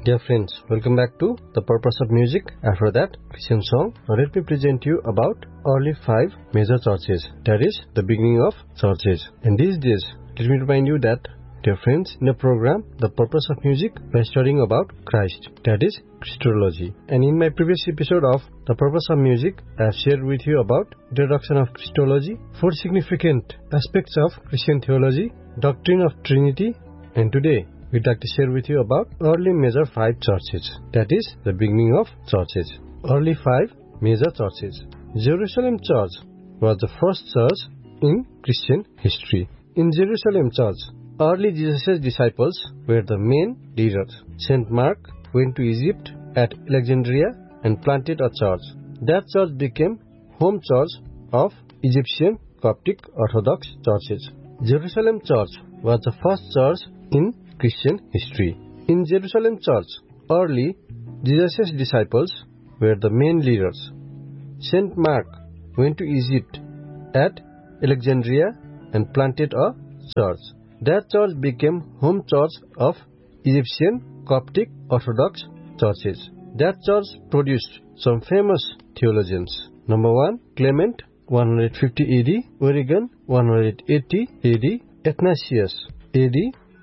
Dear friends, welcome back to The Purpose of Music. After that, Christian song. Now let me present you about early 5 major churches. That is the beginning of churches. And these days, let me remind you that, dear friends, in the program, The Purpose of Music, we are studying about Christ. That is Christology. And in my previous episode of The Purpose of Music, I have shared with you about introduction of Christology, 4 significant aspects of Christian theology, doctrine of Trinity, and today, we'd like to share with you about early major 5 churches. That is the beginning of churches. Early 5 major churches. Jerusalem Church was the first church in Christian history. In Jerusalem Church, early Jesus' disciples were the main leaders. St. Mark went to Egypt at Alexandria and planted a church. That church became home church of Egyptian Coptic Orthodox churches. Jerusalem Church was the first church in Christian history. In Jerusalem Church, early Jesus' disciples were the main leaders. St. Mark went to Egypt at Alexandria and planted a church. That church became home church of Egyptian Coptic Orthodox churches. That church produced some famous theologians. Number 1, Clement, 150 AD, Origen, 180 AD, Athanasius, AD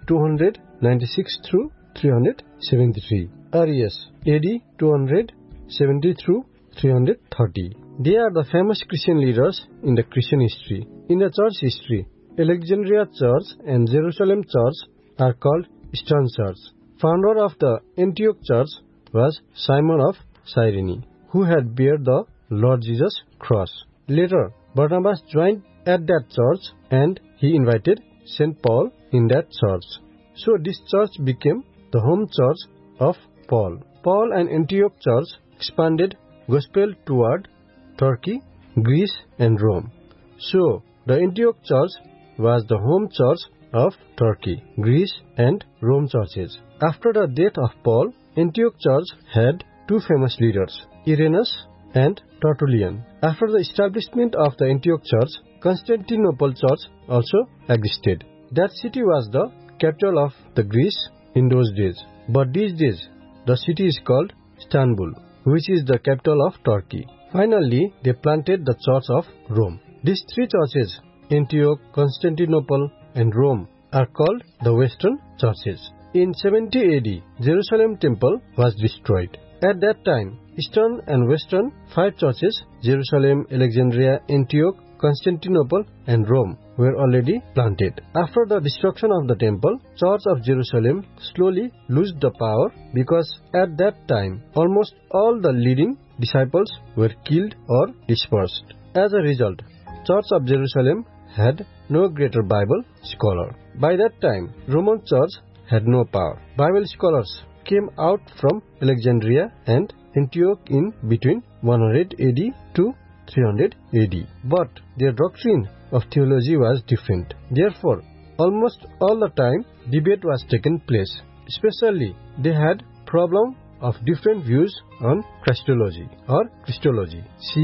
296 through 373. Arius, AD 270 through 330. They are the famous Christian leaders in the Christian history. In the church history, Alexandria Church and Jerusalem Church are called Eastern Church. Founder of the Antioch Church was Simon of Cyrene, who had bear the Lord Jesus' cross. Later, Barnabas joined at that church and he invited St. Paul in that church. So this church became the home church of Paul. Paul and Antioch Church expanded gospel toward Turkey, Greece and Rome. So the Antioch Church was the home church of Turkey, Greece and Rome churches. After the death of Paul, Antioch Church had 2 famous leaders, Irenaeus and Tertullian. After the establishment of the Antioch Church, Constantinople Church also existed. That city was the capital of the Greece in those days. But these days, the city is called Istanbul, which is the capital of Turkey. Finally, they planted the Church of Rome. These 3 churches, Antioch, Constantinople, and Rome, are called the Western churches. In 70 AD, Jerusalem Temple was destroyed. At that time, Eastern and Western 5 churches, Jerusalem, Alexandria, Antioch, Constantinople, and Rome, were already planted. After the destruction of the temple, Church of Jerusalem slowly lost the power because at that time, almost all the leading disciples were killed or dispersed. As a result, Church of Jerusalem had no greater Bible scholar. By that time, Roman Church had no power. Bible scholars came out from Alexandria and Antioch in between 100 AD to 300 AD. But their doctrine of theology was different. Therefore, almost all the time, debate was taken place. Especially, they had problem of different views on Christology or Christology.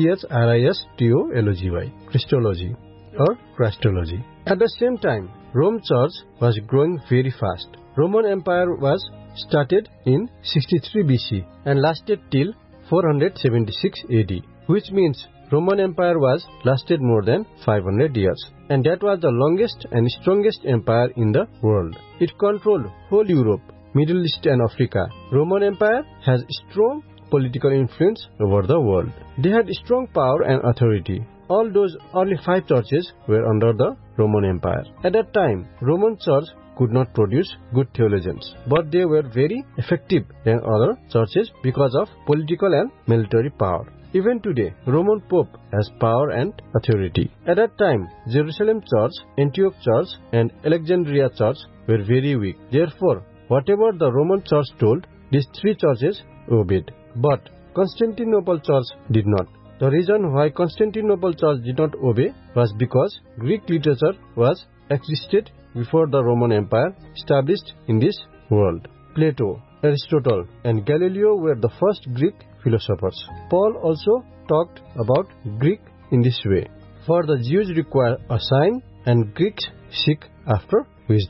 Christology. Christology or Christology. At the same time, Rome Church was growing very fast. Roman Empire was started in 63 BC and lasted till 476 AD, which means Roman Empire was lasted more than 500 years, and that was the longest and strongest empire in the world. It controlled whole Europe, Middle East and Africa. Roman Empire has strong political influence over the world. They had strong power and authority. All those early 5 churches were under the Roman Empire. At that time, Roman Church could not produce good theologians, but they were very effective than other churches because of political and military power. Even today, Roman Pope has power and authority. At that time, Jerusalem Church, Antioch Church, and Alexandria Church were very weak. Therefore, whatever the Roman Church told, these 3 churches obeyed. But Constantinople Church did not. The reason why Constantinople Church did not obey was because Greek literature was existed before the Roman Empire established in this world. Plato, Aristotle, and Galileo were the first Greek philosophers. Paul also talked about Greek in this way. For the Jews require a sign and Greeks seek after wisdom.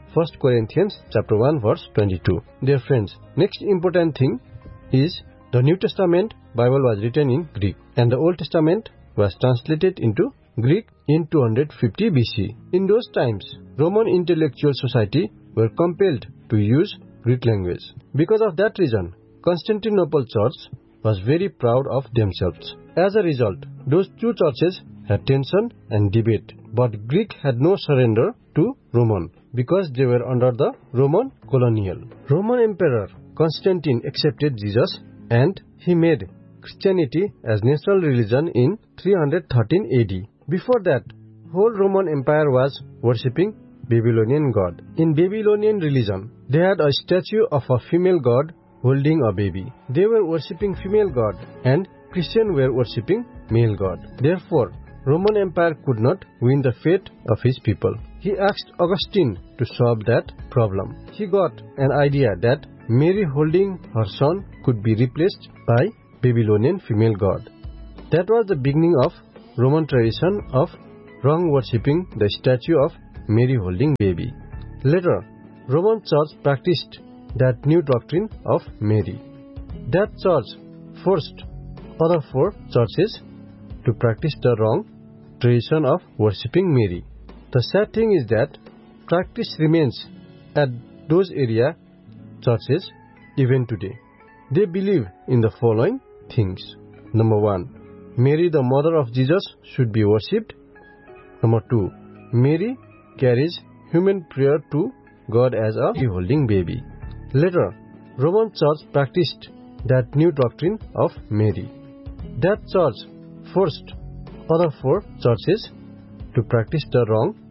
1 Corinthians chapter 1 verse 22. Dear friends, next important thing is the New Testament Bible was written in Greek and the Old Testament was translated into Greek in 250 BC. In those times, Roman intellectual society were compelled to use Greek language. Because of that reason, Constantinople Church was very proud of themselves. As a result, those two churches had tension and debate, but Greek had no surrender to Roman because they were under the Roman colonial. Roman Emperor Constantine accepted Jesus and he made Christianity as national religion in 313 AD. Before that, whole Roman Empire was worshipping Babylonian god. In Babylonian religion, they had a statue of a female god holding a baby. They were worshipping female god and Christians were worshipping male god. Therefore, Roman Empire could not win the faith of his people. He asked Augustine to solve that problem. He got an idea that Mary holding her son could be replaced by Babylonian female god. That was the beginning of Roman tradition of wrong worshipping the statue of Mary holding baby. Later, Roman Church practiced that new doctrine of Mary. That church forced other four churches to practice the wrong tradition of worshipping Mary. The sad thing is that practice remains at those area churches even today. They believe in the following things. Number 1, Mary, the mother of Jesus, should be worshipped. Number 2, Mary carries human prayer to God as a holding baby. Later, Roman Church practiced that new doctrine of Mary. That church forced other four churches to practice the wrong